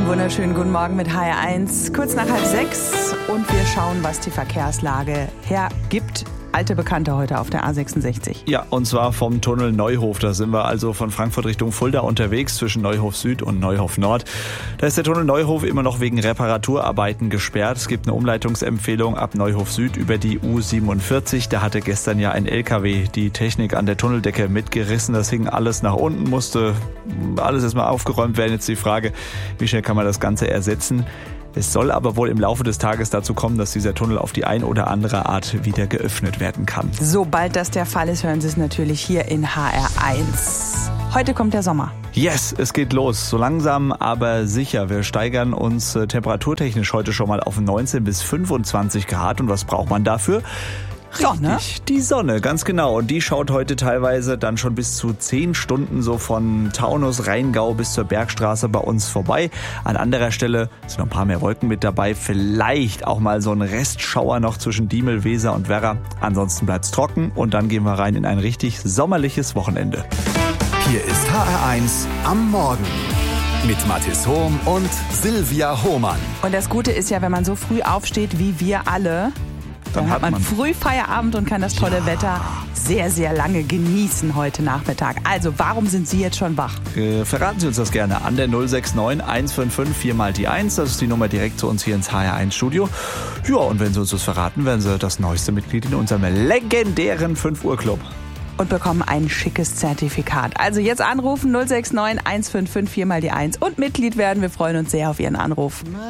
wunderschönen guten Morgen mit HR1, kurz nach 5:30 und wir schauen, was die Verkehrslage hergibt. Alte Bekannte heute auf der A66. Ja, und zwar vom Tunnel Neuhof. Da sind wir also von Frankfurt Richtung Fulda unterwegs, zwischen Neuhof Süd und Neuhof Nord. Da ist der Tunnel Neuhof immer noch wegen Reparaturarbeiten gesperrt. Es gibt eine Umleitungsempfehlung ab Neuhof Süd über die U47. Da hatte gestern ja ein LKW die Technik an der Tunneldecke mitgerissen. Das hing alles nach unten, musste alles erstmal aufgeräumt werden. Jetzt die Frage, wie schnell kann man das Ganze ersetzen? Es soll aber wohl im Laufe des Tages dazu kommen, dass dieser Tunnel auf die ein oder andere Art wieder geöffnet werden kann. Sobald das der Fall ist, hören Sie es natürlich hier in HR1. Heute kommt der Sommer. Yes, es geht los. So langsam, aber sicher. Wir steigern uns temperaturtechnisch heute schon mal auf 19 bis 25 Grad. Und was braucht man dafür? Sonne? Richtig, die Sonne, ganz genau. Und die schaut heute teilweise dann schon bis zu 10 Stunden so von Taunus, Rheingau bis zur Bergstraße bei uns vorbei. An anderer Stelle sind noch ein paar mehr Wolken mit dabei. Vielleicht auch mal so ein Restschauer noch zwischen Diemel, Weser und Werra. Ansonsten bleibt's trocken und dann gehen wir rein in ein richtig sommerliches Wochenende. Hier ist HR1 am Morgen mit Mathis Hohm und Silvia Hohmann. Und das Gute ist ja, wenn man so früh aufsteht wie wir alle, dann hat man früh Feierabend und kann das tolle Wetter sehr, sehr lange genießen heute Nachmittag. Also, warum sind Sie jetzt schon wach? Verraten Sie uns das gerne an der 069 155 4 mal die 1. Das ist die Nummer direkt zu uns hier ins HR1-Studio. Ja, und wenn Sie uns das verraten, werden Sie das neueste Mitglied in unserem legendären 5-Uhr-Club. Und bekommen ein schickes Zertifikat. Also jetzt anrufen 069 155 4 mal die 1 und Mitglied werden. Wir freuen uns sehr auf Ihren Anruf.